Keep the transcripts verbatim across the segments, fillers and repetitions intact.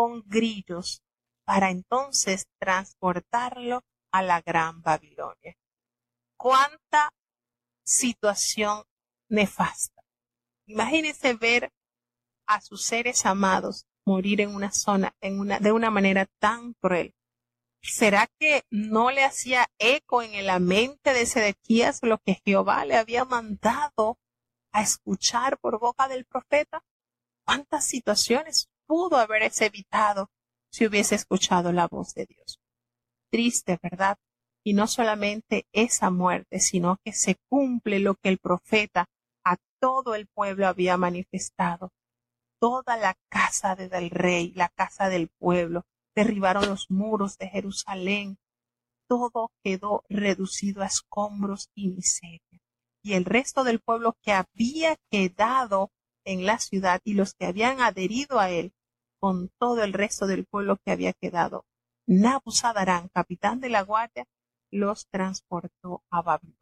con grillos para entonces transportarlo a la Gran Babilonia. ¡Cuánta situación nefasta! Imagínense ver a sus seres amados morir en una zona, en una, de una manera tan cruel. ¿Será que no le hacía eco en la mente de Sedequías lo que Jehová le había mandado a escuchar por boca del profeta? ¿Cuántas situaciones pudo haberse evitado si hubiese escuchado la voz de Dios? Triste, ¿verdad? Y no solamente esa muerte, sino que se cumple lo que el profeta a todo el pueblo había manifestado. Toda la casa del rey, la casa del pueblo, derribaron los muros de Jerusalén. Todo quedó reducido a escombros y miseria. Y el resto del pueblo que había quedado en la ciudad y los que habían adherido a él, con todo el resto del pueblo que había quedado, Nabuzaradán, capitán de la guardia, los transportó a Babilonia.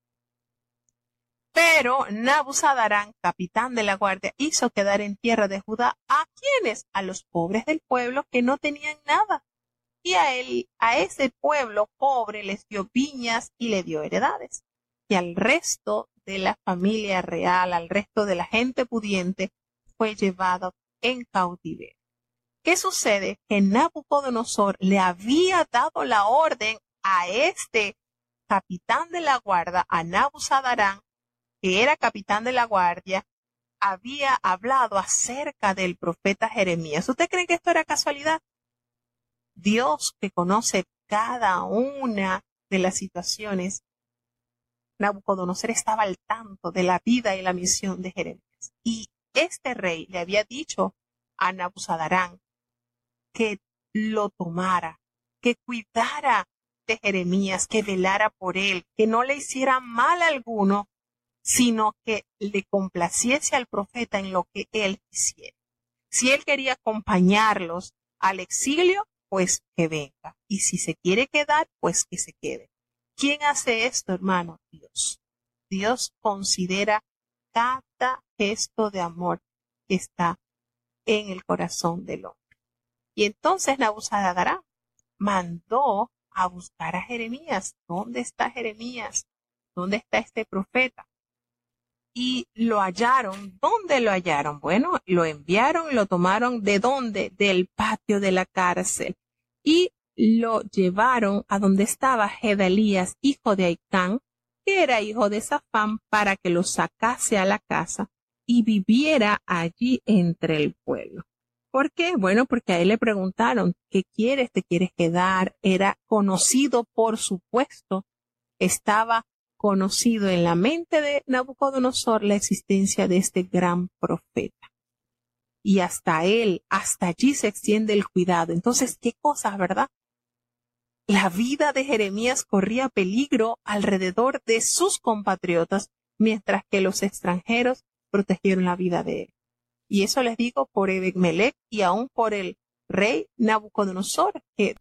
Pero Nabuzaradán, capitán de la guardia, hizo quedar en tierra de Judá a quienes, a los pobres del pueblo que no tenían nada. Y a él, a ese pueblo pobre les dio viñas y le dio heredades. Y al resto de la familia real, al resto de la gente pudiente, fue llevado en cautiverio. ¿Qué sucede? Que Nabucodonosor le había dado la orden a este capitán de la guardia, a Nabuzaradán, que era capitán de la guardia, había hablado acerca del profeta Jeremías. ¿Usted cree que esto era casualidad? Dios, que conoce cada una de las situaciones, Nabucodonosor estaba al tanto de la vida y la misión de Jeremías. Y este rey le había dicho a Nabuzaradán que lo tomara, que cuidara de Jeremías, que velara por él, que no le hiciera mal alguno, sino que le complaciese al profeta en lo que él quisiera. Si él quería acompañarlos al exilio, pues que venga. Y si se quiere quedar, pues que se quede. ¿Quién hace esto, hermano? Dios. Dios considera cada gesto de amor que está en el corazón del hombre. Y entonces Nabuzaradán mandó a buscar a Jeremías. ¿Dónde está Jeremías? ¿Dónde está este profeta? Y lo hallaron. ¿Dónde lo hallaron? Bueno, lo enviaron y lo tomaron. ¿De dónde? Del patio de la cárcel. Y lo llevaron a donde estaba Gedalías, hijo de Ahicam, que era hijo de Safán, para que lo sacase a la casa y viviera allí entre el pueblo. ¿Por qué? Bueno, porque a él le preguntaron, ¿qué quieres? ¿Te quieres quedar? Era conocido por su puesto. Estaba conocido en la mente de Nabucodonosor la existencia de este gran profeta. Y hasta él, hasta allí se extiende el cuidado. Entonces, ¿qué cosas, verdad? La vida de Jeremías corría peligro alrededor de sus compatriotas, mientras que los extranjeros protegieron la vida de él. Y eso les digo por Ebed-Melech y aún por el rey Nabucodonosor, que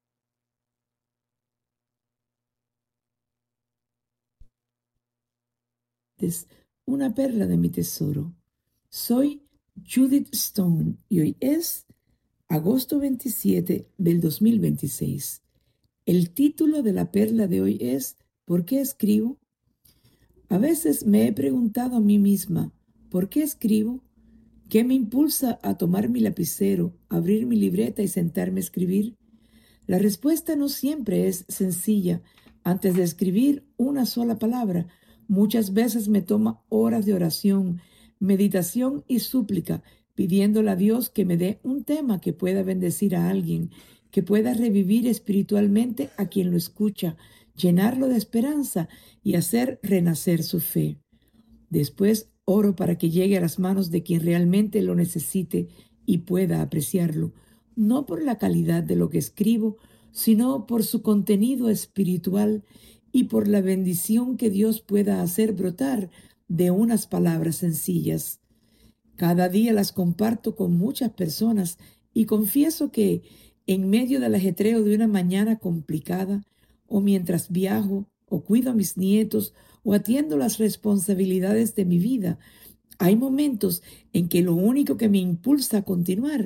es una perla de mi tesoro. Soy Judith Stone y hoy es agosto veintisiete del dos mil veintiséis. El título de la perla de hoy es ¿por qué escribo? A veces me he preguntado a mí misma, ¿por qué escribo? ¿Qué me impulsa a tomar mi lapicero, abrir mi libreta y sentarme a escribir? La respuesta no siempre es sencilla. Antes de escribir una sola palabra, muchas veces me toma horas de oración, meditación y súplica, pidiéndole a Dios que me dé un tema que pueda bendecir a alguien, que pueda revivir espiritualmente a quien lo escucha, llenarlo de esperanza y hacer renacer su fe. Después oro para que llegue a las manos de quien realmente lo necesite y pueda apreciarlo, no por la calidad de lo que escribo, sino por su contenido espiritual y por la bendición que Dios pueda hacer brotar de unas palabras sencillas. Cada día las comparto con muchas personas y confieso que en medio del ajetreo de una mañana complicada, o mientras viajo, o cuido a mis nietos, o atiendo las responsabilidades de mi vida, hay momentos en que lo único que me impulsa a continuar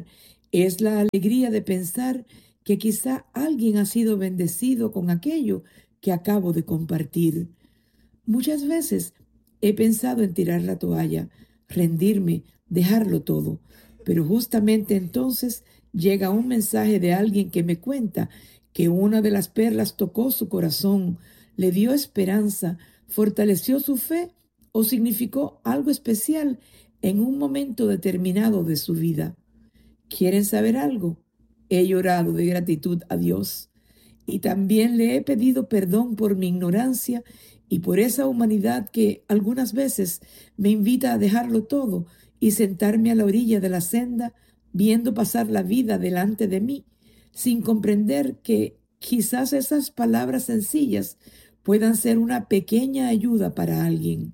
Es la alegría de pensar que quizá alguien ha sido bendecido con aquello que acabo de compartir. Muchas veces he pensado en tirar la toalla, rendirme, dejarlo todo, pero justamente entonces llega un mensaje de alguien que me cuenta que una de las perlas tocó su corazón, le dio esperanza, fortaleció su fe o significó algo especial en un momento determinado de su vida. ¿Quieren saber algo? He llorado de gratitud a Dios y también le he pedido perdón por mi ignorancia y por esa humanidad que algunas veces me invita a dejarlo todo y sentarme a la orilla de la senda viendo pasar la vida delante de mí, sin comprender que quizás esas palabras sencillas puedan ser una pequeña ayuda para alguien.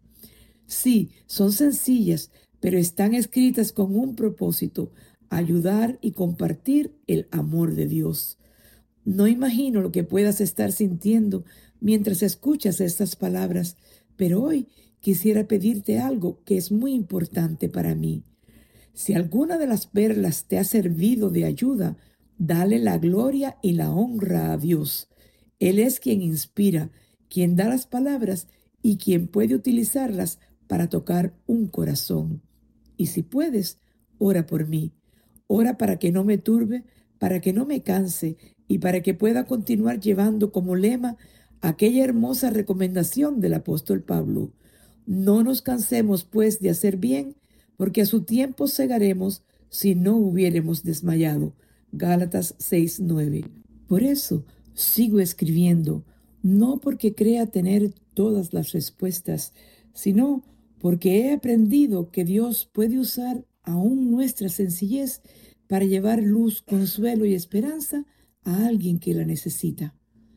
Sí, son sencillas, pero están escritas con un propósito: ayudar y compartir el amor de Dios. No imagino lo que puedas estar sintiendo mientras escuchas estas palabras, pero hoy quisiera pedirte algo que es muy importante para mí. Si alguna de las perlas te ha servido de ayuda, dale la gloria y la honra a Dios. Él es quien inspira, quien da las palabras y quien puede utilizarlas para tocar un corazón. Y si puedes, ora por mí. Ora para que no me turbe, para que no me canse y para que pueda continuar llevando como lema aquella hermosa recomendación del apóstol Pablo. No nos cansemos, pues, de hacer bien, porque a su tiempo segaremos si no hubiéremos desmayado. Gálatas seis nueve. Por eso sigo escribiendo, no porque crea tener todas las respuestas, sino porque he aprendido que Dios puede usar aún nuestra sencillez para llevar luz, consuelo y esperanza a alguien que la necesita.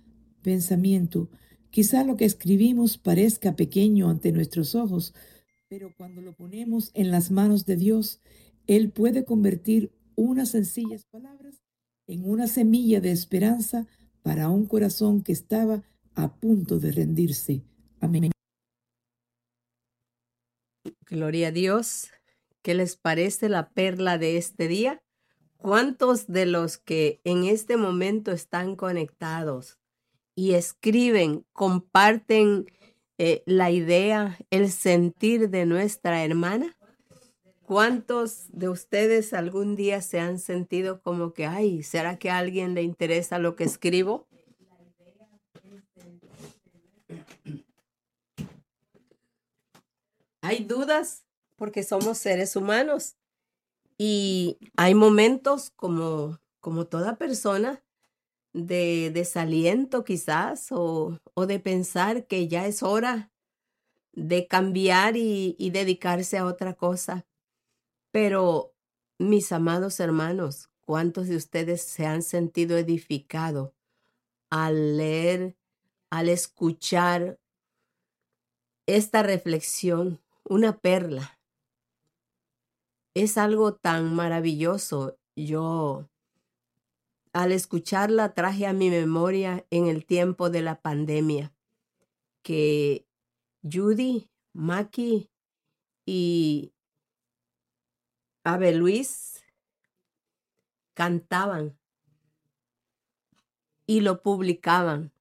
Pensamiento: quizá lo que escribimos parezca pequeño ante nuestros ojos, pero cuando lo ponemos en las manos de Dios, Él puede convertir unas sencillas palabras en una semilla de esperanza para un corazón que estaba a punto de rendirse. Amén. Gloria a Dios. ¿Qué les parece la perla de este día? ¿Cuántos de los que en este momento están conectados y escriben, comparten eh, la idea, el sentir de nuestra hermana? ¿Cuántos de ustedes algún día se han sentido como que, ay, ¿será que a alguien le interesa lo que escribo? Hay dudas porque somos seres humanos y hay momentos como, como toda persona de desaliento quizás o, o de pensar que ya es hora de cambiar y, y dedicarse a otra cosa. Pero, mis amados hermanos, ¿cuántos de ustedes se han sentido edificados al leer, al escuchar esta reflexión? Una perla. Es algo tan maravilloso. Yo, al escucharla, traje a mi memoria en el tiempo de la pandemia que Judy, Maki y Abe Luis cantaban y lo publicaban.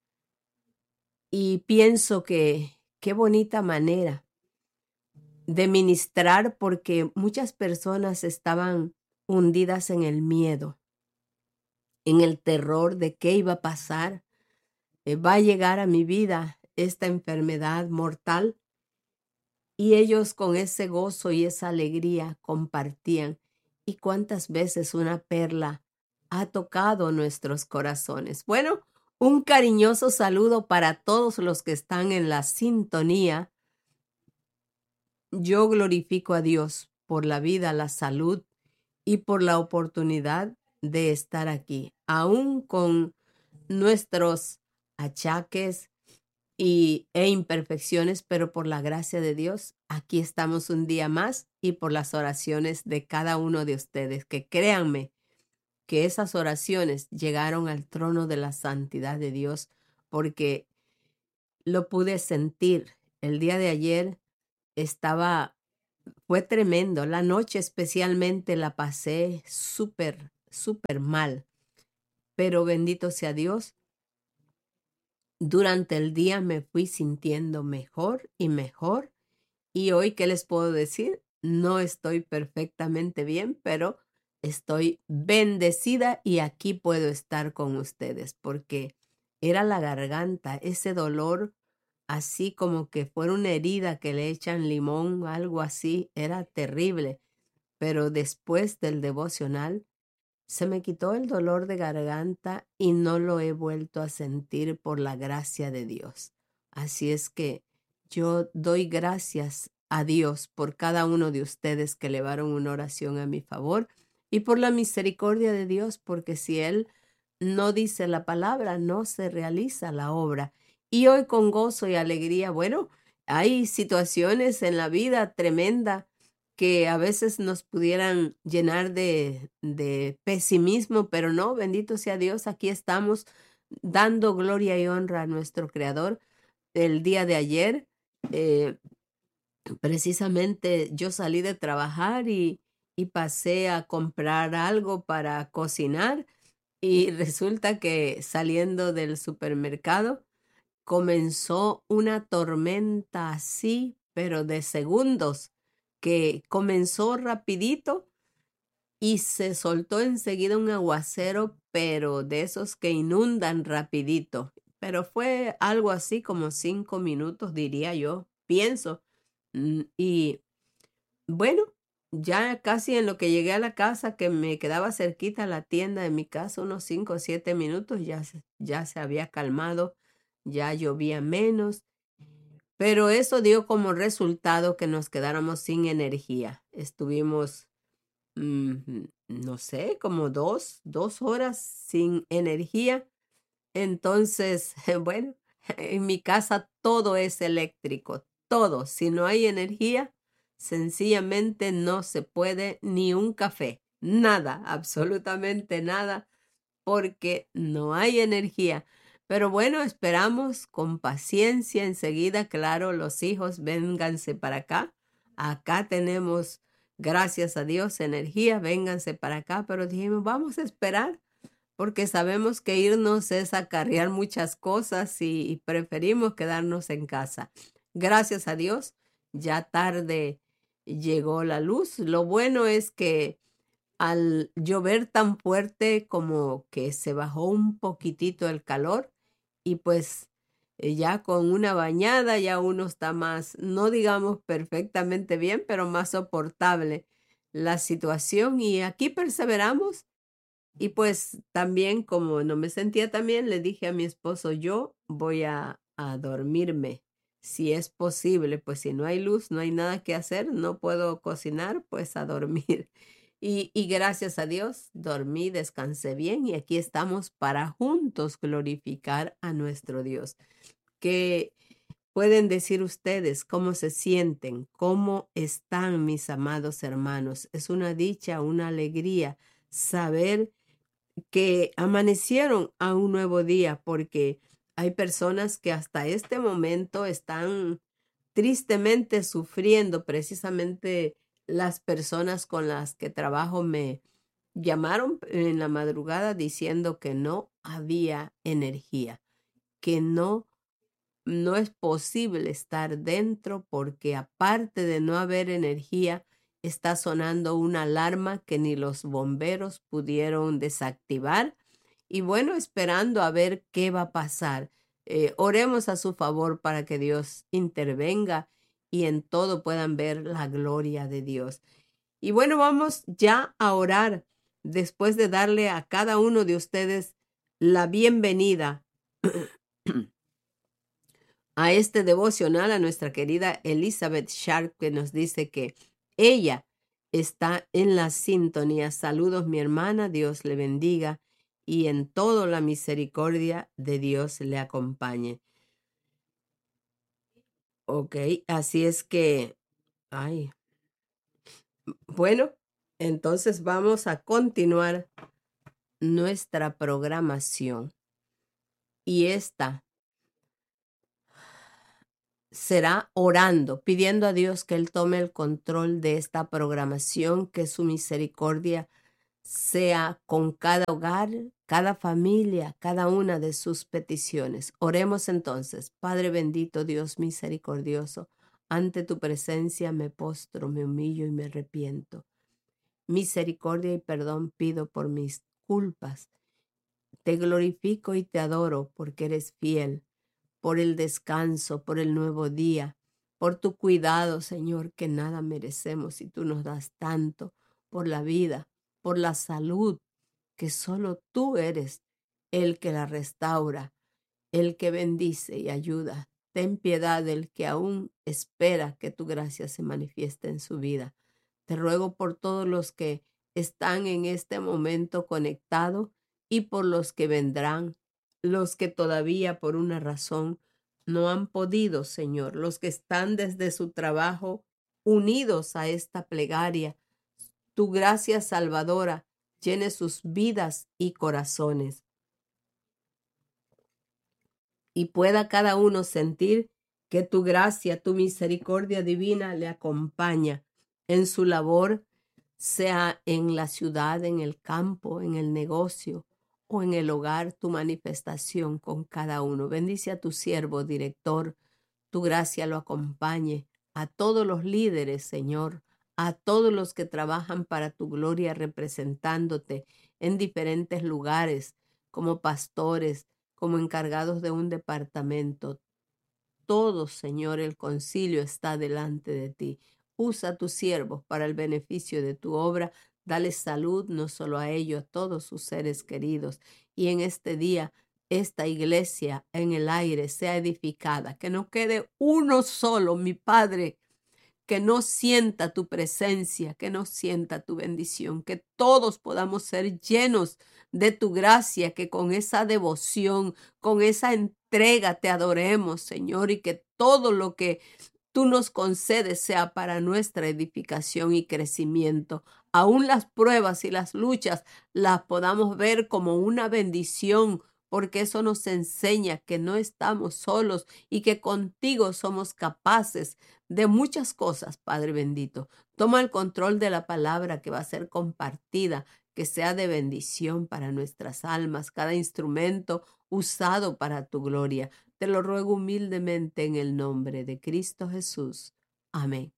Y pienso que qué bonita manera de ministrar, porque muchas personas estaban hundidas en el miedo, en el terror de qué iba a pasar. Eh, va a llegar a mi vida esta enfermedad mortal. Y ellos con ese gozo y esa alegría compartían. ¿Y cuántas veces una perla ha tocado nuestros corazones? Bueno, un cariñoso saludo para todos los que están en la sintonía. Yo glorifico a Dios por la vida, la salud y por la oportunidad de estar aquí, aún con nuestros achaques y, e imperfecciones, pero por la gracia de Dios, aquí estamos un día más y por las oraciones de cada uno de ustedes, que créanme que esas oraciones llegaron al trono de la santidad de Dios, porque lo pude sentir. El día de ayer estaba fue tremendo. La noche especialmente la pasé súper, súper mal. Pero bendito sea Dios, durante el día me fui sintiendo mejor y mejor. Y hoy, ¿qué les puedo decir? No estoy perfectamente bien, pero estoy bendecida y aquí puedo estar con ustedes porque era la garganta, ese dolor así como que fuera una herida que le echan limón, algo así, era terrible. Pero después del devocional se me quitó el dolor de garganta y no lo he vuelto a sentir por la gracia de Dios. Así es que yo doy gracias a Dios por cada uno de ustedes que elevaron una oración a mi favor y por la misericordia de Dios, porque si Él no dice la palabra, no se realiza la obra. Y hoy con gozo y alegría, bueno, hay situaciones en la vida tremenda que a veces nos pudieran llenar de, de pesimismo, pero no, bendito sea Dios, aquí estamos dando gloria y honra a nuestro Creador. El día de ayer, eh, precisamente yo salí de trabajar y, y pasé a comprar algo para cocinar y resulta que saliendo del supermercado comenzó una tormenta así, pero de segundos, que comenzó rapidito y se soltó enseguida un aguacero, pero de esos que inundan rapidito. Pero fue algo así como cinco minutos, diría yo, pienso. Mm, Y bueno, ya casi en lo que llegué a la casa, que me quedaba cerquita a la tienda de mi casa, unos cinco o siete minutos, ya se, ya se había calmado, ya llovía menos, pero eso dio como resultado que nos quedáramos sin energía. Estuvimos, mm, no sé, como dos, dos horas sin energía. Entonces, bueno, en mi casa todo es eléctrico, todo. Si no hay energía, sencillamente no se puede ni un café, nada, absolutamente nada, porque no hay energía. Pero bueno, esperamos con paciencia. Enseguida, claro, los hijos, vénganse para acá. Acá tenemos, gracias a Dios, energía, vénganse para acá. Pero dijimos, vamos a esperar porque sabemos que irnos es acarrear muchas cosas y, y preferimos quedarnos en casa. Gracias a Dios, ya tarde llegó la luz. Lo bueno es que al llover tan fuerte como que se bajó un poquitito el calor y pues eh, ya con una bañada ya uno está más, no digamos perfectamente bien, pero más soportable la situación y aquí perseveramos. Y pues también como no me sentía tan bien, le dije a mi esposo, yo voy a, a dormirme, si es posible, pues si no hay luz, no hay nada que hacer, no puedo cocinar, pues a dormir. Y, y gracias a Dios, dormí, descansé bien y aquí estamos para juntos glorificar a nuestro Dios. ¿Qué pueden decir ustedes? ¿Cómo se sienten? ¿Cómo están, mis amados hermanos? Es una dicha, una alegría saber que amanecieron a un nuevo día, porque hay personas que hasta este momento están tristemente sufriendo. Precisamente las personas con las que trabajo me llamaron en la madrugada diciendo que no había energía, que no no es posible estar dentro porque aparte de no haber energía, está sonando una alarma que ni los bomberos pudieron desactivar. Y bueno, esperando a ver qué va a pasar. Eh, oremos a su favor para que Dios intervenga y en todo puedan ver la gloria de Dios. Y bueno, vamos ya a orar después de darle a cada uno de ustedes la bienvenida a este devocional, a nuestra querida Elizabeth Sharp, que nos dice que ella está en la sintonía. Saludos, mi hermana, Dios le bendiga y en todo la misericordia de Dios le acompañe. Ok, así es que, ay, bueno, entonces vamos a continuar nuestra programación y esta será orando, pidiendo a Dios que Él tome el control de esta programación, que su misericordia sea con cada hogar, cada familia, cada una de sus peticiones. Oremos entonces. Padre bendito, Dios misericordioso, ante tu presencia me postro, me humillo y me arrepiento. Misericordia y perdón pido por mis culpas. Te glorifico y te adoro porque eres fiel, por el descanso, por el nuevo día, por tu cuidado, Señor, que nada merecemos y tú nos das tanto, por la vida, por la salud, que solo tú eres el que la restaura, el que bendice y ayuda. Ten piedad del que aún espera que tu gracia se manifieste en su vida. Te ruego por todos los que están en este momento conectados y por los que vendrán, los que todavía por una razón no han podido, Señor, los que están desde su trabajo unidos a esta plegaria. Tu gracia salvadora llene sus vidas y corazones, y pueda cada uno sentir que tu gracia, tu misericordia divina le acompaña en su labor, sea en la ciudad, en el campo, en el negocio o en el hogar, tu manifestación con cada uno. Bendice a tu siervo, director, tu gracia lo acompañe, a todos los líderes, Señor, a todos los que trabajan para tu gloria representándote en diferentes lugares, como pastores, como encargados de un departamento. Todos, Señor, el concilio está delante de ti. Usa a tus siervos para el beneficio de tu obra. Dale salud no solo a ellos, a todos sus seres queridos. Y en este día, esta iglesia en el aire sea edificada. Que no quede uno solo, mi Padre, que no sienta tu presencia, que no sienta tu bendición. Que todos podamos ser llenos de tu gracia, que con esa devoción, con esa entrega te adoremos, Señor, y que todo lo que tú nos concedes sea para nuestra edificación y crecimiento. Aún las pruebas y las luchas las podamos ver como una bendición, porque eso nos enseña que no estamos solos y que contigo somos capaces de muchas cosas, Padre bendito. Toma el control de la palabra que va a ser compartida, que sea de bendición para nuestras almas, cada instrumento usado para tu gloria. Te lo ruego humildemente en el nombre de Cristo Jesús. Amén.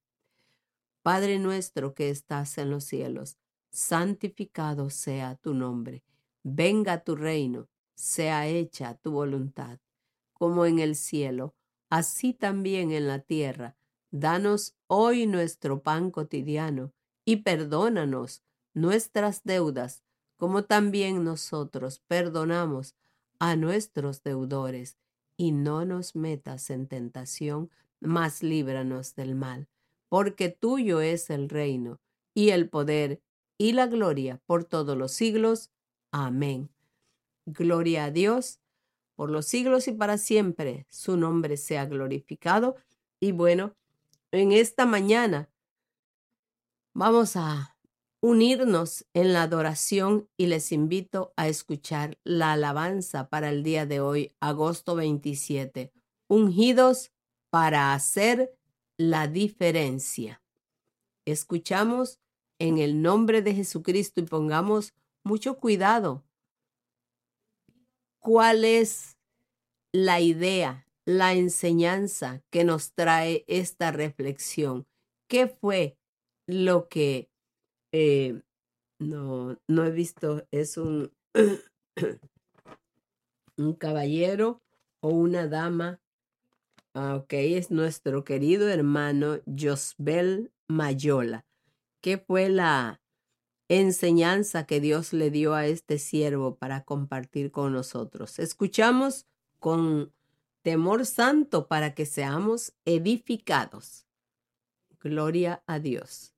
Padre nuestro que estás en los cielos, santificado sea tu nombre. Venga tu reino, sea hecha tu voluntad, como en el cielo, así también en la tierra. Danos hoy nuestro pan cotidiano y perdónanos nuestras deudas, como también nosotros perdonamos a nuestros deudores. Y no nos metas en tentación, mas líbranos del mal. Porque tuyo es el reino, y el poder, y la gloria por todos los siglos. Amén. Gloria a Dios por los siglos y para siempre. Su nombre sea glorificado. Y bueno, en esta mañana vamos a unirnos en la adoración y les invito a escuchar la alabanza para el día de hoy, agosto veintisiete. Ungidos para hacer la diferencia. Escuchamos en el nombre de Jesucristo y pongamos mucho cuidado. ¿Cuál es la idea, la enseñanza que nos trae esta reflexión? ¿Qué fue lo que eh, no, no he visto? Es un, un caballero o una dama. Ah, ok, es nuestro querido hermano Josbel Mayola. ¿Qué fue la enseñanza que Dios le dio a este siervo para compartir con nosotros? Escuchamos con temor santo para que seamos edificados. Gloria a Dios.